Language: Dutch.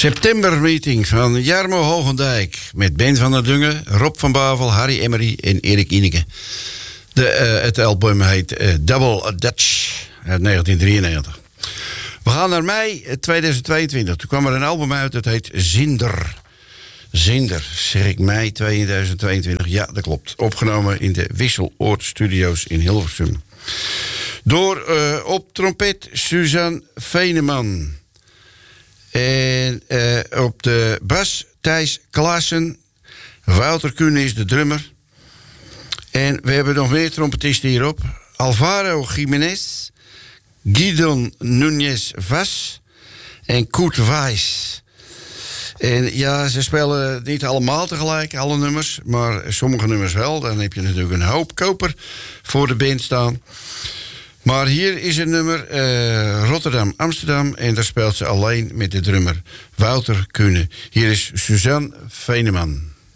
Septembermeeting van Jarmo Hogendijk met Ben van der Dungen, Rob van Bavel, Harry Emery en Erik Ineke. Het album heet Double Dutch uit 1993. We gaan naar mei 2022. Toen kwam er een album uit, dat heet Zinder. Zinder, zeg ik, mei 2022. Ja, dat klopt. Opgenomen in de Wisseloord Studios in Hilversum. Door op trompet Suzanne Veneman. En op de bas Thijs Klaassen. Wouter Kuhne is de drummer. En we hebben nog meer trompetisten hierop. Alvaro Jiménez, Guidon Núñez Vaz en Koert Wijs. En ja, ze spelen niet allemaal tegelijk, alle nummers. Maar sommige nummers wel. Dan heb je natuurlijk een hoop koper voor de band staan. Maar hier is een nummer, Rotterdam-Amsterdam. En daar speelt ze alleen met de drummer Wouter Kuhne. Hier is Suzanne Veneman.